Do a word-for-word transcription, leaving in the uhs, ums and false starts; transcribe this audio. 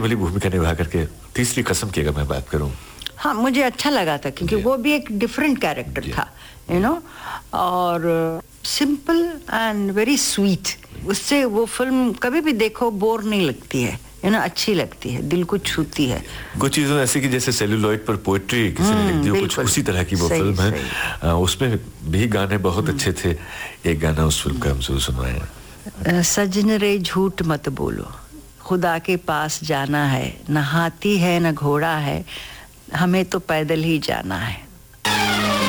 वाली भूमिका निभा करके तीसरी कसम की अगर मैं बात करूं, हाँ मुझे अच्छा लगा था क्योंकि वो भी एक डिफरेंट कैरेक्टर था, यू नो, और सिंपल एंड वेरी स्वीट। उससे वो फिल्म कभी भी देखो बोर नहीं लगती है, यू नो, अच्छी लगती है, दिल को छूती है। कुछ चीज़ें ऐसी कि जैसे सेलुलॉइड पर पोएट्री किसी ने लिख दी हो, कुछ उसी तरह की वो सही, फिल्म है। उसमें भी गाने बहुत अच्छे थे। एक गाना उस फिल्म का हमसे सुनवाया। सजन रे झूठ मत बोलो, खुदा के पास जाना है, न हाथी है न घोड़ा है, हमें तो पैदल ही जाना है।